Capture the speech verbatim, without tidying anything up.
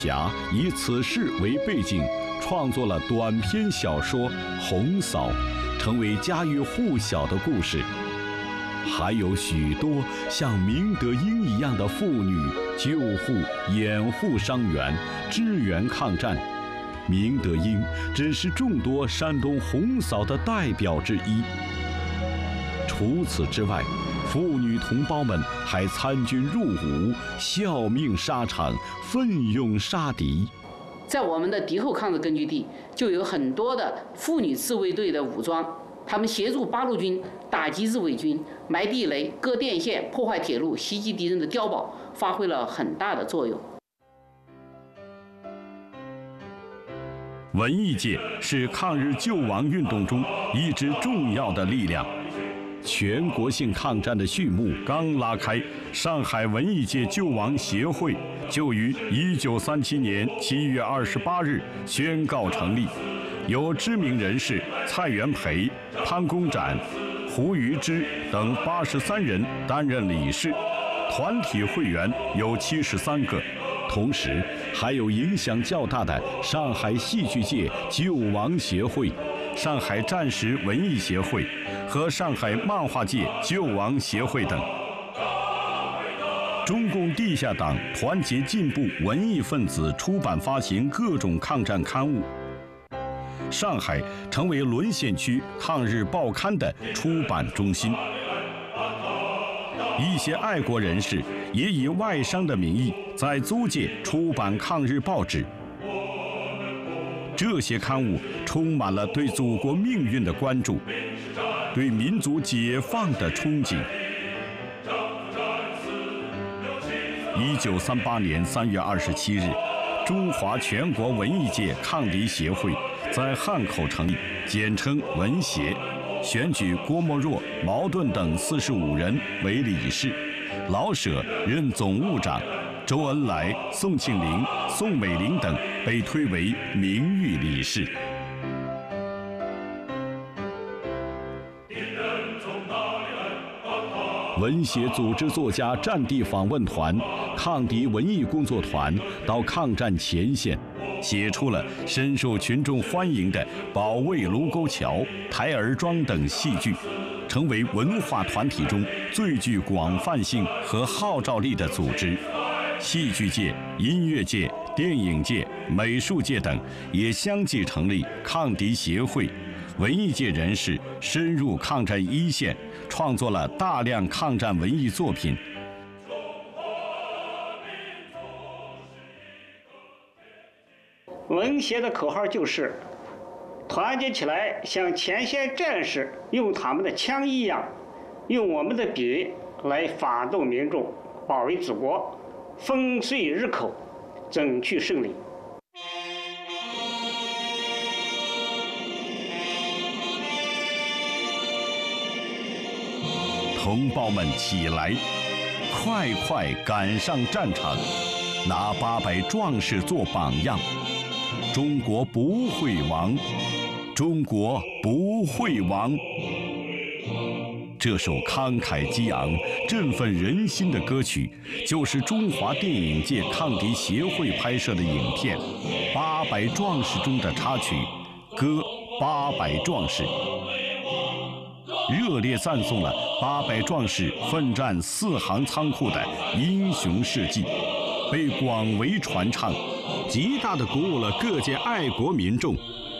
侠以此事为背景，创作了短篇小说《红嫂》，成为家喻户晓的故事。还有许多像明德英一样的妇女救护、掩护伤员、支援抗战。明德英只是众多山东红嫂的代表之一。除此之外，妇女同胞们还参军入伍，效命沙场，奋勇杀敌。 在我们的敌后抗日根据地，就有很多的妇女自卫队的武装，他们协助八路军打击日伪军，埋地雷、割电线、破坏铁路、袭击敌人的碉堡，发挥了很大的作用。 文艺界是抗日救亡运动中一支重要的力量。全国性抗战的序幕刚拉开，上海文艺界救亡协会就于一九三七年七月二十八日宣告成立，由知名人士蔡元培、潘公展、胡瑜之等八十三人担任理事，团体会员有七十三个。同时，还有影响较大的上海戏剧界救亡协会、上海战时文艺协会和上海漫画界救亡协会等。中共地下党团结进步文艺分子出版发行各种抗战刊物。上海成为沦陷区抗日报刊的出版中心。一些爱国人士也以外商的名义在租界出版抗日报纸。这些刊物充满了对祖国命运的关注，对民族解放的憧憬。一九三八年三月二十七日，中华全国文艺界抗敌协会在汉口成立，简称文协。选举郭沫若、茅盾等四十五人为理事，老舍任总务长，周恩来、宋庆龄、宋美龄等被推为名誉理事。文协组织作家战地访问团、抗敌文艺工作团到抗战前线，写出了深受群众欢迎的《保卫卢沟桥》《台儿庄》等戏剧，成为文化团体中最具广泛性和号召力的组织。戏剧界、音乐界、电影界、美术界等也相继成立抗敌协会。文艺界人士深入抗战一线，创作了大量抗战文艺作品。 文协的口号就是团结起来，像前线战士用他们的枪一样，用我们的笔来发动民众，保卫祖国，风遂日口，争取胜利。 同胞们起来，快快赶上战场，拿八百壮士做榜样。中国不会亡，中国不会亡。这首慷慨激昂、振奋人心的歌曲，就是中华电影界抗敌协会拍摄的影片《八百壮士》中的插曲《歌八百壮士》，热烈赞颂了八百壮士奋战四行仓库的英雄事迹，被广为传唱，极大地鼓舞了各界爱国民众